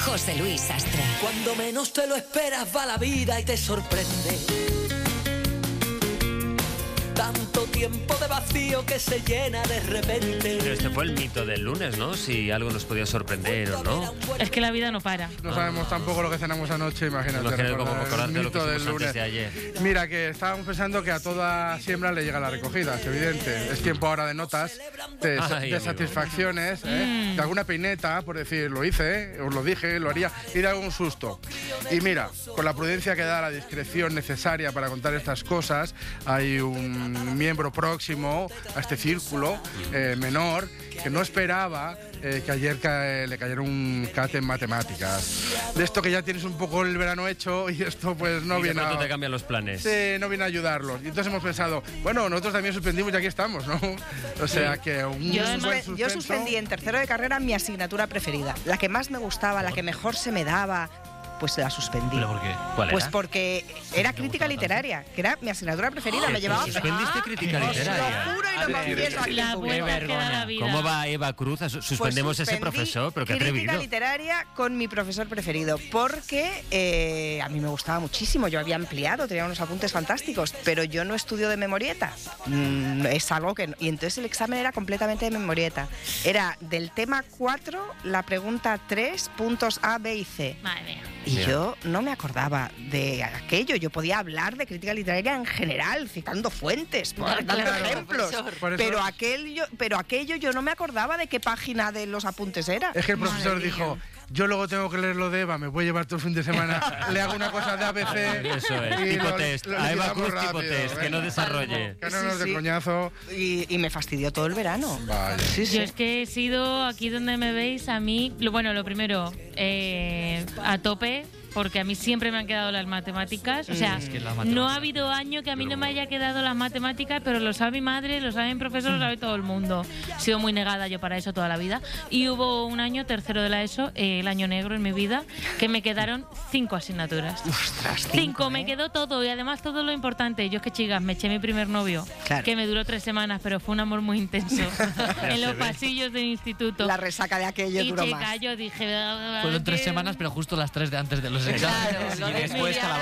José Luis Sastre. Cuando menos te lo esperas va la vida y te sorprende. Tanto tiempo de vacío que se llena de repente. Pero este fue el mito del lunes, ¿no? Si algo nos podía sorprender o no. Es que la vida no para. No sabemos tampoco lo que cenamos anoche, imagínate. Imagínate cómo acordarte el lo que mito del hicimos lunes. antes de ayer. Mira, que estábamos pensando que a toda siembra le llega la recogida, es evidente. Es tiempo ahora de notas, de Ay, satisfacciones, de alguna peineta, por decir, lo hice, os lo dije, lo haría, y de algún susto. Y mira, con la prudencia que da la discreción necesaria para contar estas cosas, hay un miembro próximo a este círculo menor que no esperaba que ayer le cayera un CAT en matemáticas. De esto que ya tienes un poco el verano hecho y esto pues no viene a... te cambian los planes. Sí, no viene a ayudarlos. Y entonces hemos pensado, bueno, nosotros también suspendimos y aquí estamos, ¿no? O sea que Yo suspendí en tercero de carrera mi asignatura preferida. La que más me gustaba, la que mejor se me daba. Pues la suspendí. ¿Pero por qué? ¿Cuál era? Pues porque era crítica literaria, que era mi asignatura preferida. Me llevaba... ¿Suspendiste crítica literaria? Lo juro y lo confieso aquí en público. ¿Cómo va Eva Cruz? Suspendemos ese profesor, pero qué atrevido. Crítica literaria con mi profesor preferido, porque a mí me gustaba muchísimo. Yo había ampliado, tenía unos apuntes fantásticos, pero yo no estudio de memorieta. Es algo que... Y entonces el examen era completamente de memorieta. Era del tema 4, la pregunta 3, puntos A, B y C. Madre mía. Y yo no me acordaba de aquello. Yo podía hablar de crítica literaria en general, citando fuentes, dando ejemplos. Pero aquello yo no me acordaba de qué página de los apuntes era. Es que el profesor dijo, yo luego tengo que leer lo de Eva, me voy a llevar todo el fin de semana, le hago una cosa de ABC. Eso es, tipo test. A Eva Cruz tipo test, que no desarrolle. Que no nos dé coñazo. Y me fastidió todo el verano. Vaya. Yo es que he sido, aquí donde me veis, a mí, lo primero, a tope, porque a mí siempre me han quedado las matemáticas. O sea, no ha habido año que a mí no me haya quedado las matemáticas, pero lo sabe mi madre, lo sabe mi profesor, lo sabe todo el mundo. He sido muy negada yo para eso toda la vida. Y hubo un año, tercero de la ESO, el año negro en mi vida, que me quedaron 5 asignaturas. Ostras, 5, me quedó todo. Y además todo lo importante. Yo es que, chicas, me eché mi primer novio, que me duró 3 semanas, pero fue un amor muy intenso. En los pasillos del instituto. La resaca de aquello duró más. Y chica, yo dije... Fueron 3 semanas, pero justo las 3 de antes de los exámenes. Claro, y después